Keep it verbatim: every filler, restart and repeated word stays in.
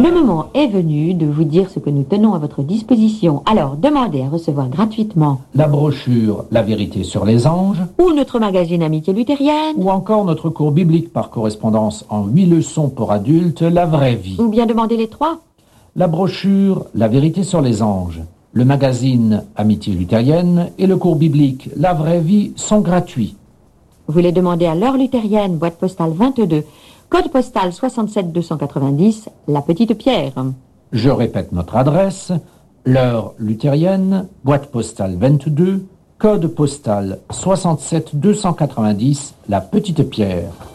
Le moment est venu de vous dire ce que nous tenons à votre disposition. Alors, demandez à recevoir gratuitement la brochure « La vérité sur les anges » ou notre magazine Amitié luthérienne, ou encore notre cours biblique par correspondance en huit leçons pour adultes, La vraie vie. ou bien demandez les trois. La brochure « La vérité sur les anges », le magazine Amitié luthérienne et le cours biblique « La vraie vie » sont gratuits. Vous les demandez à l'heure luthérienne, boîte postale vingt-deux, code postal soixante-sept deux cent quatre-vingt-dix, La Petite Pierre. Je répète notre adresse, l'heure luthérienne, boîte postale vingt-deux, code postal soixante-sept deux cent quatre-vingt-dix, La Petite Pierre.